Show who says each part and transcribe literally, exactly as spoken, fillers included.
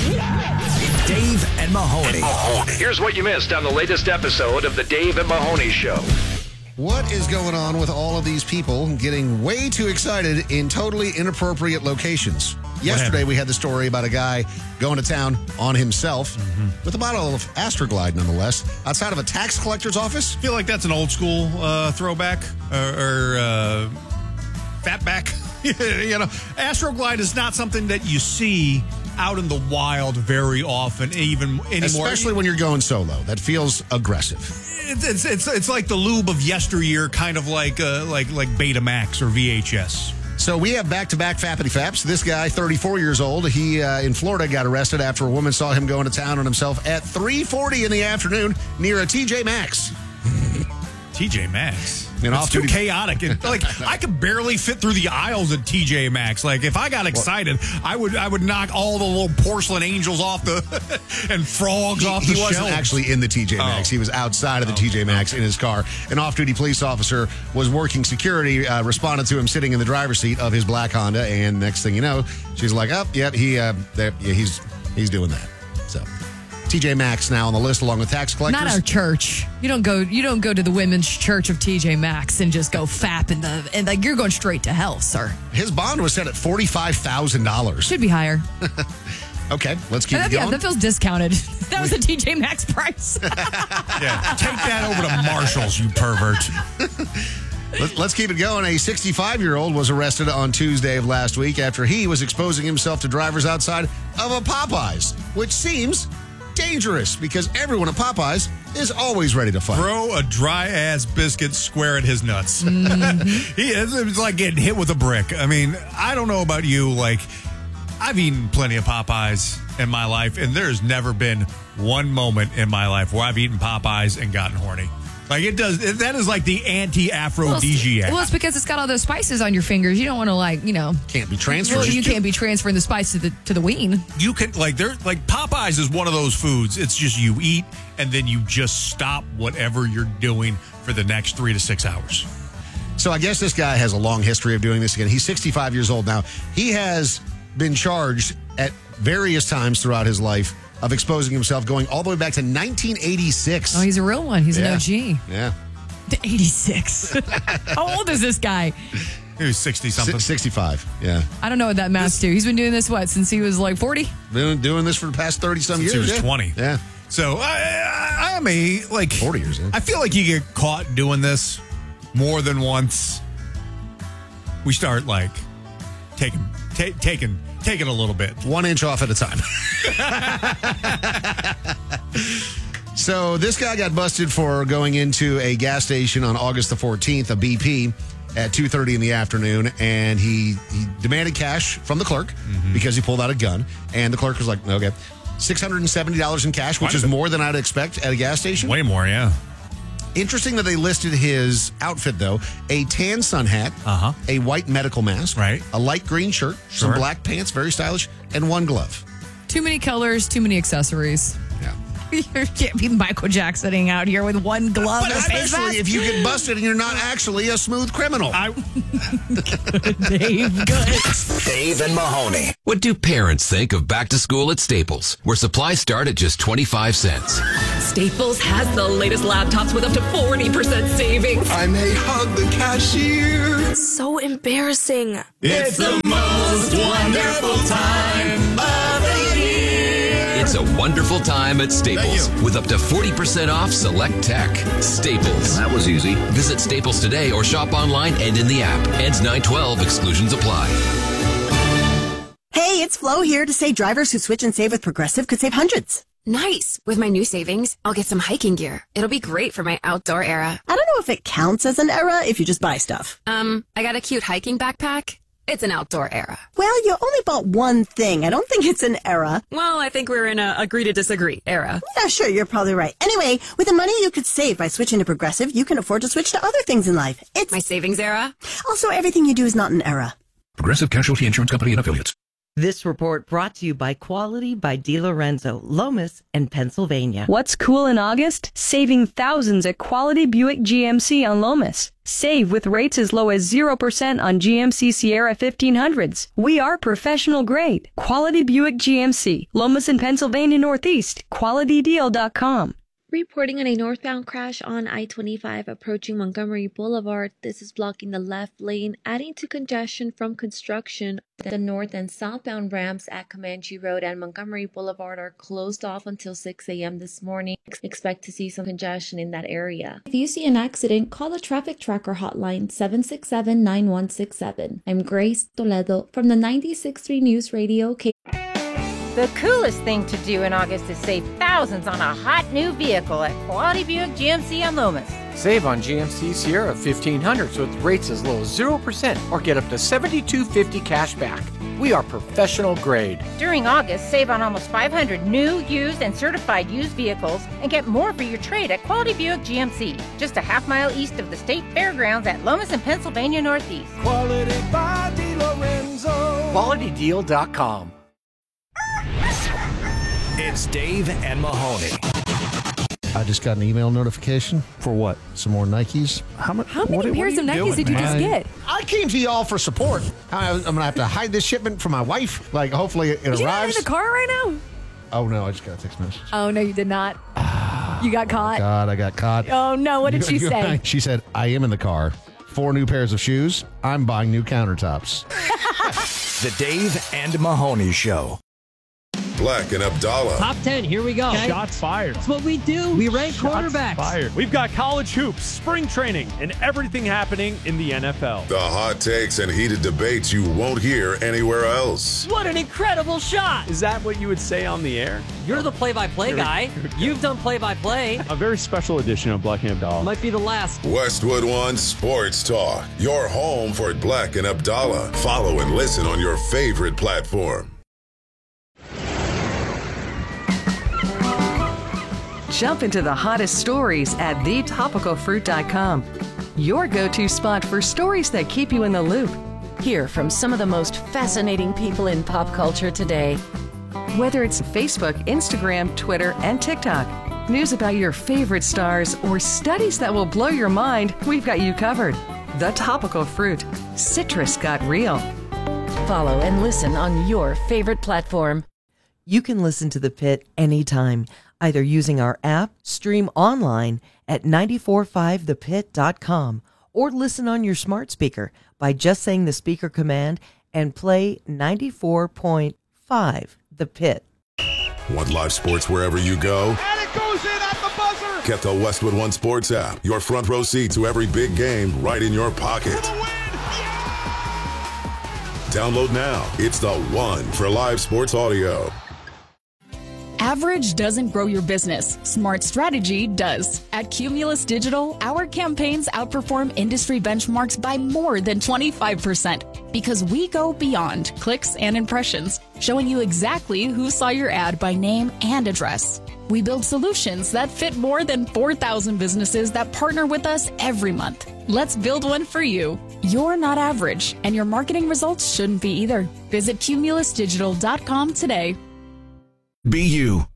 Speaker 1: Dave and Mahoney.
Speaker 2: Here's what you missed on the latest episode of the Dave and Mahoney Show.
Speaker 3: What is going on with all of these people getting way too excited in totally inappropriate locations? Yesterday, we had the story about a guy going to town on himself mm-hmm. with a bottle of Astroglide, nonetheless, outside of a tax collector's office.
Speaker 4: I feel like that's an old school uh, throwback or, or uh, fatback. You know, Astroglide is not something that you see out in the wild very often, even anymore.
Speaker 3: Especially when you're going solo. That feels aggressive.
Speaker 4: It's it's it's, it's like the lube of yesteryear, kind of like uh, like like Betamax or V H S.
Speaker 3: So we have back-to-back Fappity Faps. This guy, thirty-four years old, he uh, in Florida got arrested after a woman saw him going to town on himself at three forty in the afternoon near a T J Maxx.
Speaker 4: T J Maxx.
Speaker 3: And
Speaker 4: it's too chaotic. And, like, I could barely fit through the aisles at T J Maxx. Like, if I got excited, I would I would knock all the little porcelain angels off the and frogs
Speaker 3: he,
Speaker 4: off
Speaker 3: he
Speaker 4: the
Speaker 3: wasn't
Speaker 4: shelves.
Speaker 3: actually in the T J Maxx.
Speaker 4: Oh.
Speaker 3: He was outside of the
Speaker 4: oh,
Speaker 3: T J Maxx
Speaker 4: okay.
Speaker 3: in his car. An off-duty police officer was working security, uh, responded to him sitting in the driver's seat of his black Honda, and next thing you know, she's like, "Oh, yep, he, uh, there, yeah, he's he's doing that." So. T J Maxx now on the list along with tax collectors.
Speaker 5: Not our church. You don't go. You don't go to the women's church of T J Maxx and just go fap in the and like you're going straight to hell, sir.
Speaker 3: His bond was set at forty-five thousand dollars.
Speaker 5: Should be higher.
Speaker 3: Okay, let's keep
Speaker 5: that,
Speaker 3: it going.
Speaker 5: Yeah, that feels discounted. That was a T J Maxx price.
Speaker 4: Yeah, take that over to Marshall's, you pervert.
Speaker 3: Let's keep it going. A sixty-five-year-old was arrested on Tuesday of last week after he was exposing himself to drivers outside of a Popeyes, which seems dangerous because everyone at Popeyes is always ready to fight.
Speaker 4: Throw a dry-ass biscuit square at his nuts. Mm-hmm. he is, it's like getting hit with a brick. I mean, I don't know about you. Like, I've eaten plenty of Popeyes in my life, and there's never been one moment in my life where I've eaten Popeyes and gotten horny. Like, it does, that is like the anti-aphrodisiac.
Speaker 5: Well, well, it's because it's got all those spices on your fingers. You don't want to, like, you know.
Speaker 3: Can't be transferred.
Speaker 5: Well, you can't be transferring the spice to the to the ween.
Speaker 4: You can, like, they're, like, Popeyes is one of those foods. It's just you eat, and then you just stop whatever you're doing for the next three to six hours.
Speaker 3: So I guess this guy has a long history of doing this again. He's sixty-five years old now. He has been charged at various times throughout his life of exposing himself, going all the way back to nineteen eighty-six.
Speaker 5: Oh, he's a real one. He's
Speaker 3: yeah.
Speaker 5: an O G.
Speaker 3: Yeah.
Speaker 5: eighty-six. How old is this guy?
Speaker 4: He was sixty-something.
Speaker 3: sixty-five, yeah.
Speaker 5: I don't know what that maths to. He's been doing this, what, since he was like forty?
Speaker 3: Been doing this for the past thirty-some years.
Speaker 4: Since he was
Speaker 3: yeah.
Speaker 4: twenty.
Speaker 3: Yeah.
Speaker 4: So I, I am a, like...
Speaker 3: forty years, yeah.
Speaker 4: I feel like you get caught doing this more than once. We start, like, taking, ta- taking... Take it a little bit.
Speaker 3: One inch off at a time. So this guy got busted for going into a gas station on August the fourteenth, a B P, at two thirty in the afternoon, and he, he demanded cash from the clerk mm-hmm. because he pulled out a gun, and the clerk was like, okay, six hundred seventy dollars in cash, which is more than I'd expect at a gas station.
Speaker 4: Way more, yeah.
Speaker 3: Interesting that they listed his outfit, though. A tan sun hat,
Speaker 4: uh-huh.
Speaker 3: a white medical mask,
Speaker 4: right.
Speaker 3: a light green shirt,
Speaker 4: sure.
Speaker 3: some black pants, very stylish, and one glove.
Speaker 5: Too many colors, too many accessories.
Speaker 3: Yeah.
Speaker 5: You can't be Michael Jacksoning out here with one glove
Speaker 3: But
Speaker 5: and a face
Speaker 3: especially
Speaker 5: mask.
Speaker 3: if you get busted and you're not actually a smooth criminal.
Speaker 4: I,
Speaker 5: Good, Dave, good.
Speaker 1: Dave and Mahoney.
Speaker 6: What do parents think of back to school at Staples, where supplies start at just twenty-five cents?
Speaker 7: Staples has the latest laptops with up to forty percent savings.
Speaker 8: I may hug the cashier.
Speaker 7: So embarrassing.
Speaker 8: It's the most wonderful time of the year.
Speaker 6: It's a wonderful time at Staples with up to forty percent off select tech. Staples.
Speaker 2: That was easy.
Speaker 6: Visit Staples today or shop online and in the app. Ends nine twelve. Exclusions apply.
Speaker 9: Hey, it's Flo here to say drivers who switch and save with Progressive could save hundreds.
Speaker 7: Nice. With my new savings, I'll get some hiking gear. It'll be great for my outdoor era.
Speaker 9: I don't know if it counts as an era if you just buy stuff.
Speaker 7: Um, I got a cute hiking backpack. It's an outdoor era.
Speaker 9: Well, you only bought one thing. I don't think it's an era.
Speaker 7: Well, I think we're in a agree to disagree era.
Speaker 9: Yeah, sure, you're probably right. Anyway, with the money you could save by switching to Progressive, you can afford to switch to other things in life. It's
Speaker 7: my savings era.
Speaker 9: Also, everything you do is not an era.
Speaker 10: Progressive Casualty Insurance Company and Affiliates. This report brought to you by Quality by DiLorenzo, Lomas, and Pennsylvania.
Speaker 11: What's cool in August? Saving thousands at Quality Buick G M C on Lomas. Save with rates as low as zero percent on G M C Sierra fifteen hundreds. We are professional grade. Quality Buick G M C, Lomas and Pennsylvania Northeast, quality deal dot com.
Speaker 12: Reporting on a northbound crash on I twenty-five approaching Montgomery Boulevard. This is blocking the left lane, adding to congestion from construction. The north and southbound ramps at Comanche Road and Montgomery Boulevard are closed off until six a.m. this morning. Expect to see some congestion in that area.
Speaker 13: If you see an accident, call the Traffic Tracker hotline seven six seven, nine one six seven. I'm Grace Toledo from the ninety-six point three News Radio. K-
Speaker 14: The coolest thing to do in August is save thousands on a hot new vehicle at Quality Buick G M C on Lomas.
Speaker 15: Save on G M C Sierra fifteen hundreds with rates as low as zero percent or get up to seventy-two fifty cash back. We are professional grade.
Speaker 14: During August, save on almost five hundred new, used, and certified used vehicles and get more for your trade at Quality Buick G M C, just a half mile east of the State Fairgrounds at Lomas and Pennsylvania Northeast.
Speaker 8: Quality by DiLorenzo.
Speaker 15: quality deal dot com.
Speaker 1: It's Dave and Mahoney.
Speaker 3: I just got an email notification. For what? Some more Nikes.
Speaker 5: How, much, How many what, pairs what of Nikes doing, did you man? just get?
Speaker 3: I came to y'all for support. I, I'm going to have to hide this shipment from my wife. Like, hopefully it, it
Speaker 5: Is
Speaker 3: arrives.
Speaker 5: You in the car right now?
Speaker 3: Oh, no. I just got a text message.
Speaker 5: Oh, no, you did not. You got caught.
Speaker 3: God, I got caught.
Speaker 5: Oh, no. What did she say?
Speaker 3: She said, I am in the car. Four new pairs of shoes. I'm buying new countertops.
Speaker 1: The Dave and Mahoney Show.
Speaker 16: Black and Abdallah.
Speaker 17: Top ten, here we go.
Speaker 18: Okay. Shots fired.
Speaker 17: That's what we do. We rank
Speaker 18: Shots
Speaker 17: quarterbacks.
Speaker 18: Fired. We've got college hoops, spring training, and everything happening in the N F L.
Speaker 16: The hot takes and heated debates you won't hear anywhere else.
Speaker 17: What an incredible shot.
Speaker 18: Is that what you would say on the air?
Speaker 17: You're the play-by-play guy. You've done play-by-play.
Speaker 18: A very special edition of Black and Abdallah.
Speaker 17: Might be the last.
Speaker 16: Westwood One Sports Talk. Your home for Black and Abdallah. Follow and listen on your favorite platform.
Speaker 19: Jump into the hottest stories at the topical fruit dot com. Your go-to spot for stories that keep you in the loop. Hear from some of the most fascinating people in pop culture today. Whether it's Facebook, Instagram, Twitter, and TikTok, news about your favorite stars, or studies that will blow your mind, we've got you covered. The Topical Fruit. Citrus got real.
Speaker 20: Follow and listen on your favorite platform.
Speaker 10: You can listen to The Pit anytime, either using our app, stream online at nine four five the pit dot com, or listen on your smart speaker by just saying the speaker command and play ninety-four point five The Pit.
Speaker 16: Want live sports wherever you go?
Speaker 8: And it goes in at the buzzer!
Speaker 16: Get the Westwood One Sports app. Your front row seat to every big game right in your pocket. Yeah! Download now. It's the one for live sports audio.
Speaker 21: Average doesn't grow your business. Smart strategy does. At Cumulus Digital, our campaigns outperform industry benchmarks by more than twenty-five percent because we go beyond clicks and impressions, showing you exactly who saw your ad by name and address. We build solutions that fit more than four thousand businesses that partner with us every month. Let's build one for you. You're not average, and your marketing results shouldn't be either. Visit cumulus digital dot com today.
Speaker 1: Be you.